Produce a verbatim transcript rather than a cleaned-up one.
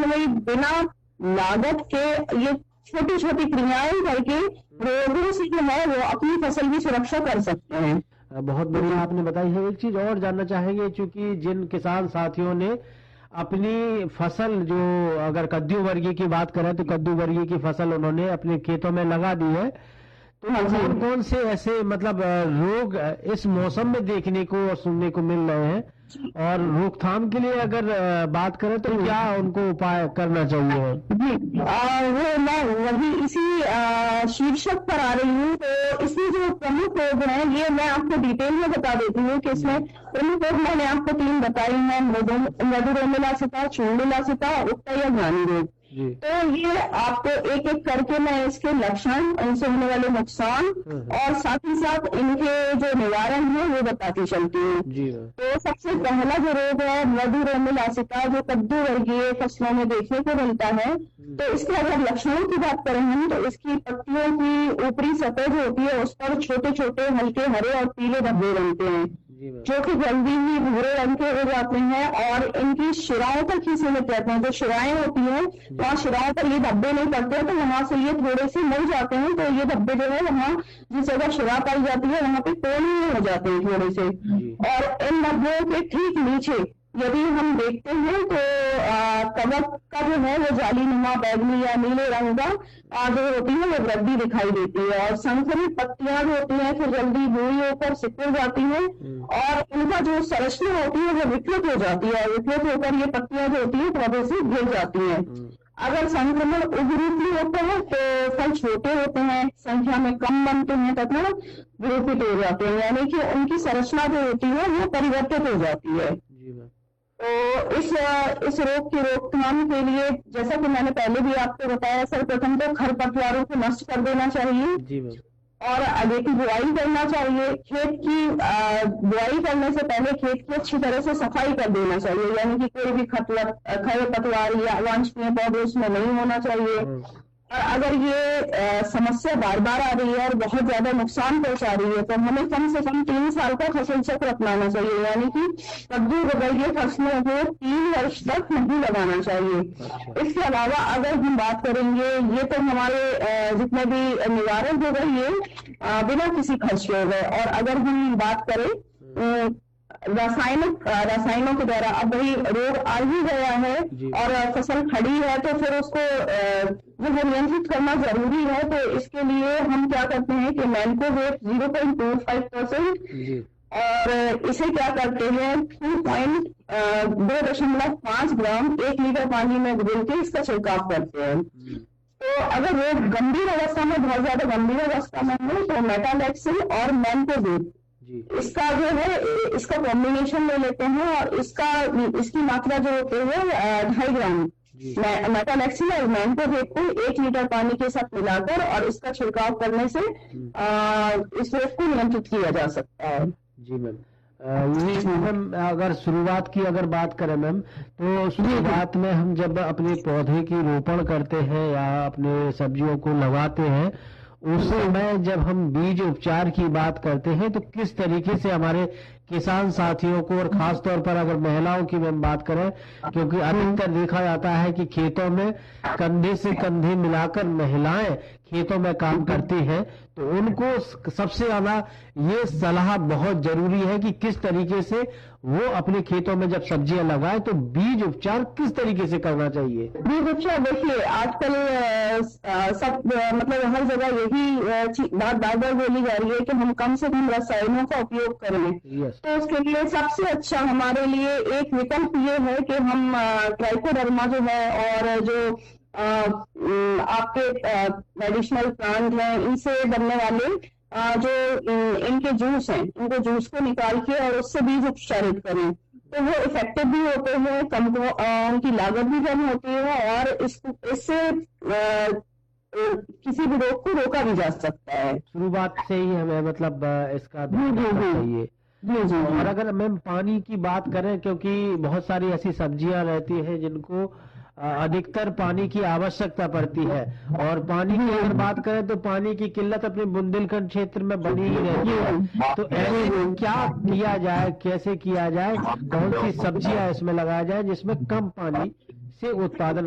वही बिना लागत के ये छोटी छोटी क्रियाएं करके रोगों से जो है वो अपनी फसल की सुरक्षा कर सकते हैं। बहुत बढ़िया आपने बताई है। एक चीज और जानना चाहेंगे, चूंकि जिन किसान साथियों ने अपनी फसल, जो अगर कद्दू वर्गीय की बात करें तो कद्दू वर्गीय की फसल उन्होंने अपने खेतों में लगा दी है, तो हाँ जी। कौन कौन से ऐसे मतलब रोग इस मौसम में देखने को और सुनने को मिल रहे हैं, और रोकथाम के लिए अगर बात करें तो क्या उनको उपाय करना चाहिए? जी आ, वो मैं वही इसी आ, शीर्षक पर आ रही हूँ। तो इसमें जो प्रमुख रोग हैं ये मैं आपको डिटेल में बता देती हूँ कि इसमें प्रमुख रोग मैंने आपको तीन बताई हैं, मधुरोमिलासिता, चूर्णिलासिता, उत्तः या ज्ञानी रोग। तो ये आपको एक एक करके मैं इसके लक्षण, इनसे होने वाले नुकसान और साथ ही साथ इनके जो निवारण है वो बताती चलती हूँ। तो सबसे पहला जो रोग है मधुरोमिलासिता, जो कद्दू वर्गीय फसलों में देखने को मिलता है, तो इसके अगर लक्षणों की बात करें हम तो इसकी पत्तियों की ऊपरी सतह जो होती है उस पर छोटे छोटे हल्के हरे और पीले धब्बे बनते हैं, जो कि जल्दी ही भूरे रंग के हो जाते हैं, और इनकी शिराओं तक ही सीमित रहते हैं। जो शिराएं होती हैं वहाँ शिराओं पर ये धब्बे नहीं पड़ते हैं, तो वहां से ये थोड़े से मर जाते हैं। तो ये धब्बे जो है वहाँ जिस जगह शिरा पाई जाती है वहां पे कोने हो जाते हैं थोड़े से। और इन धब्बों के ठीक नीचे यदि हम देखते हैं तो कवक का जो है वो जालीनुमा बैगनी या नीले रंग का जो होती है वो वृद्धि दिखाई देती है, और संक्रमित पत्तियां जो होती हैं फिर जल्दी भूरी होकर सिकुड़ जाती हैं, और इनका जो संरचना होती है वो विकृत हो जाती है। विकृत होकर ये पत्तियां जो होती है पौधे से गिर जाती हैं। अगर संक्रमण उग्ररूपी होता है तो फल छोटे होते हैं, संख्या में कम बनते हैं तथा विरूपित हो जाते हैं, यानी कि उनकी संरचना जो होती है वो परिवर्तित हो जाती है। तो इस इस रोग की रोकथाम के लिए जैसा कि मैंने पहले भी आपको बताया, सर्वप्रथम तो खरपतवारों को नष्ट कर देना चाहिए जी और आगे की बुआई करना चाहिए। खेत की बुआई करने से पहले खेत की अच्छी तरह से सफाई कर देना चाहिए, यानी कि कोई भी खरपतवार या अवांछनीय पौधे उसमें नहीं होना चाहिए। और अगर ये आ, समस्या बार बार आ रही है और बहुत ज्यादा नुकसान पहुंचा रही है तो हमें कम से कम तीन साल का फसल चक्र अपनाना चाहिए, यानी कि कद्दू वर्गीय फसलों को तीन वर्ष तक नहीं लगाना चाहिए। इसके अलावा अगर हम बात करेंगे, ये तो हमारे जितने भी निवारण हो गए ये बिना किसी खर्च के हो गए, और अगर हम बात करें रासायनिक रसायनों के द्वारा, अब वही रोग आ ही गया है और फसल खड़ी है तो फिर उसको जो नियंत्रित करना जरूरी है। तो इसके लिए हम क्या करते हैं कि mancozeb zero point two five percent और इसे क्या करते हैं टू पॉइंट दो दशमलव पांच ग्राम एक लीटर पानी में घुल के इसका छिड़काव करते हैं। तो अगर रोग गंभीर अवस्था में, बहुत ज्यादा गंभीर अवस्था में हो तो मेटालेक्सिन और मैनकोजेब इसका जो है इसका कॉम्बिनेशन ले लेते हैं, और इसका इसकी मात्रा जो होती है ढाई ग्राम मेटालेक्सिन और मैनकोजेब को एक लीटर पानी के साथ मिलाकर और इसका छिड़काव करने से आ, इस रोग को नियंत्रित किया जा सकता है। जी मैम, ये मैम अगर शुरुआत की अगर बात करें मैम, तो शुरुआत में हम जब अपने पौधे की रोपण करते हैं या अपने सब्जियों को लगाते हैं, उस समय जब हम बीज उपचार की बात करते हैं तो किस तरीके से हमारे किसान साथियों को, और खास तौर पर अगर महिलाओं की हम बात करें, क्योंकि अधिकतर देखा जाता है कि खेतों में कंधे से कंधे मिलाकर महिलाएं खेतों में काम करती हैं, तो उनको सबसे ज्यादा ये सलाह बहुत जरूरी है कि किस तरीके से वो अपने खेतों में जब सब्जियां लगाए तो बीज उपचार किस तरीके से करना चाहिए। बीज उपचार देखिए आजकल सब मतलब हर जगह यही बात बार बार बोली जा रही है कि हम कम से कम रसायनों का उपयोग करें। तो उसके लिए सबसे अच्छा हमारे लिए एक विकल्प ये है कि हम ट्राइकोडर्मा जो है और जो आ, आपके मेडिसिनल प्लांट हैं इनसे बनने वाले आ, जो इनके जूस हैं, इनको जूस को निकाल के और उससे बीज उपचारित करें तो वो इफेक्टिव भी होते हैं, कम उनकी लागत भी कम होती है और इसको इससे किसी भी रोग को रोका भी जा सकता है। शुरुआत से ही हमें मतलब इसका चाहिए। जी जी। और अगर मैम पानी की बात करें, क्योंकि बहुत सारी ऐसी सब्जियां रहती हैं जिनको अधिकतर पानी की आवश्यकता पड़ती है, और पानी की अगर बात करें तो पानी की किल्लत अपने बुंदेलखंड क्षेत्र में बनी ही रहती है। तो ऐसे क्या किया जाए, कैसे किया जाए, कौन सी सब्जियां इसमें लगाया जाए जिसमें कम पानी से उत्पादन